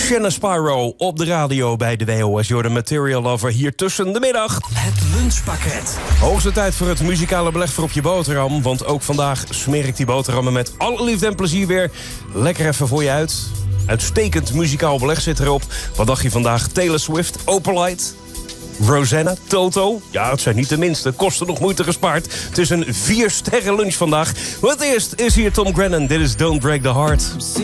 Shanna Spyro op de radio bij de WOS. Jordan Material Lover hier tussen de middag. Het lunchpakket. Hoogste tijd voor het muzikale beleg voor op je boterham. Want ook vandaag smeer ik die boterhammen met alle liefde en plezier weer lekker even voor je uit. Uitstekend muzikaal beleg zit erop. Wat dacht je vandaag? Taylor Swift, Opalite, Rosanna, Toto. Ja, het zijn niet de minste. Kosten nog moeite gespaard. Het is een 4-sterren lunch vandaag. Maar het eerst is hier Tom Grennan. Dit is Don't Break the Heart.